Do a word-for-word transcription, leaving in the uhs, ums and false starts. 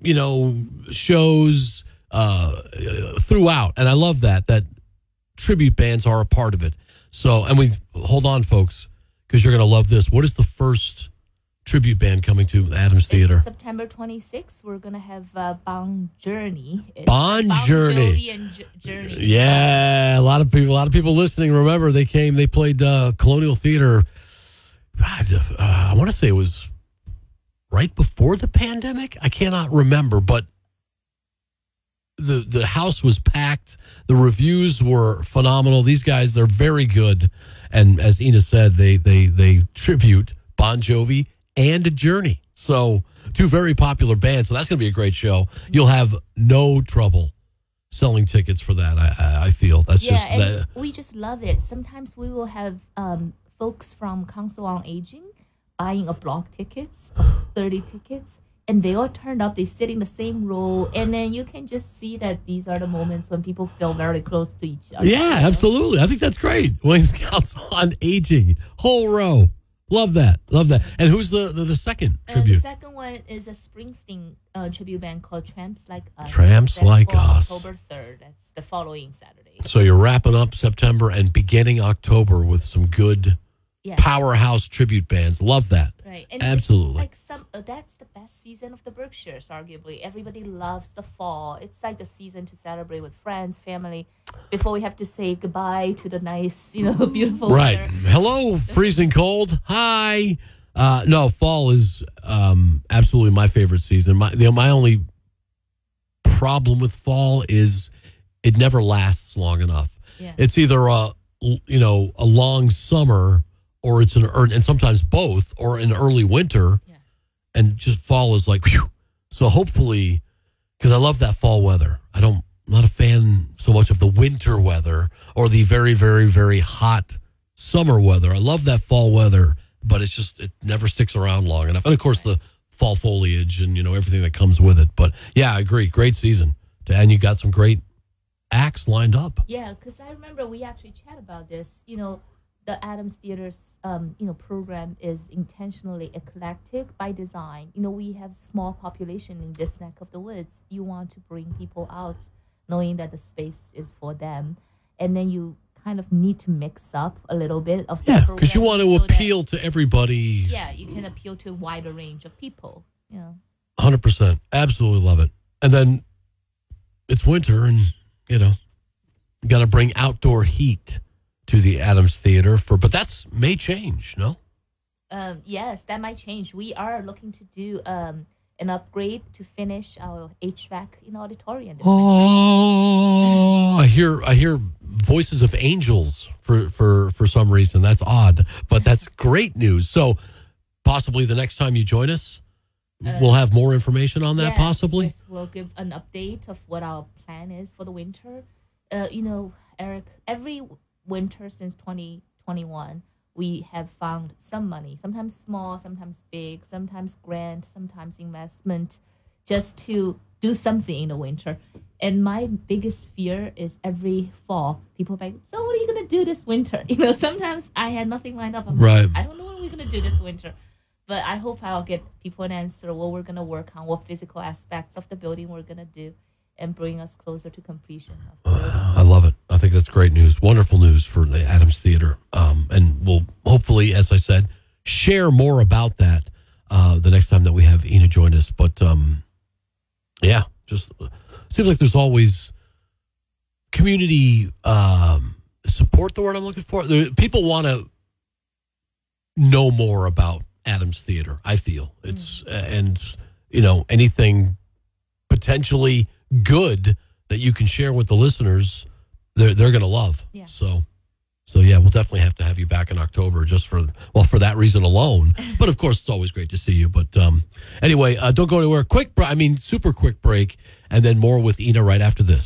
you know, shows uh, throughout. And I love that, that tribute bands are a part of it. So, and we hold on, folks, because you're going to love this. What is the first tribute band coming to the Adams Theater? It's September twenty-sixth. We're going to have uh, Bon Journey. It's Bon, bon Journey. Jovi and J- Journey. Yeah, a lot of people, a lot of people listening. Remember, they came, they played uh, Colonial Theater. God, uh, I want to say it was right before the pandemic. I cannot remember, but the the house was packed. The reviews were phenomenal. These guys, they're very good. And as Ina said, they they they tribute Bon Jovi and Journey. So two very popular bands. So that's going to be a great show. You'll have no trouble selling tickets for that. I I, I feel that's yeah, just and that. we just love it. Sometimes we will have um, folks from Council on Aging buying a block tickets of thirty tickets. And they all turned up. They sit in the same row, and then you can just see that these are the moments when people feel very close to each other. Yeah, absolutely. I think that's great. Williams Council on Aging, whole row. Love that. Love that. And who's the the, the second tribute? Uh, the second one is a Springsteen uh, tribute band called Tramps Like Us. Tramps That's Like for Us. October third. That's the following Saturday. So you're wrapping up September and beginning October with some good Yes. powerhouse tribute bands. Love that. Right. And absolutely. Like some, uh, that's the best season of the Berkshires, arguably. Everybody loves the fall. It's like the season to celebrate with friends, family, before we have to say goodbye to the nice, you know, beautiful right. weather. Hello, freezing cold. Hi. Uh, no, fall is um, absolutely my favorite season. My, you know, my only problem with fall is it never lasts long enough. Yeah. It's either a, you know, a long summer, or it's an and sometimes both, or an early winter, yeah. and just fall is like, whew. So hopefully, because I love that fall weather. I don't, I'm not a fan so much of the winter weather or the very, very, very hot summer weather. I love that fall weather, but it's just, it never sticks around long enough. And of course, the fall foliage and, you know, everything that comes with it. But yeah, I agree. Great season. And you got some great acts lined up. Yeah, because I remember we actually chat about this. You know, the Adams Theater's um, you know, program is intentionally eclectic by design. You know, we have small population in this neck of the woods. You want to bring people out knowing that the space is for them. And then you kind of need to mix up a little bit of yeah, because you want to so appeal that, to everybody. Yeah, you can appeal to a wider range of people. You know, one hundred percent. Absolutely love it. And then it's winter and, you know, you got to bring outdoor heat to the Adams Theater for, but that's may change, no? Um, yes, that might change. We are looking to do um, an upgrade to finish our H V A C in auditorium. Oh, I hear I hear voices of angels for, for, for some reason. That's odd, but that's great news. So possibly the next time you join us, uh, we'll have more information on that. Yes, possibly. Yes, we'll give an update of what our plan is for the winter. Uh, you know, Eric, every winter since twenty twenty-one, we have found some money, sometimes small, sometimes big, sometimes grant, sometimes investment, just to do something in the winter. And my biggest fear is every fall, people are like, so what are you going to do this winter? You know, sometimes I had nothing lined up. I'm right. like, I don't know what we're going to do this winter. But I hope I'll get people an answer what we're going to work on, what physical aspects of the building we're going to do, and bring us closer to completion. Uh, I love it. I think that's great news. Wonderful news for the Adams Theater. Um, and we'll hopefully, as I said, share more about that uh, the next time that we have Ina join us. But um, yeah, just uh, seems like there's always community um, support, the word I'm looking for. There, people want to know more about Adams Theater, I feel. It's, mm. uh, and, you know, anything potentially good that you can share with the listeners, they're they're gonna love. Yeah. So, so yeah, we'll definitely have to have you back in October, just for well for that reason alone. But of course, it's always great to see you. But um, anyway, uh, don't go anywhere. Quick, I mean, super quick break, and then more with Ina right after this.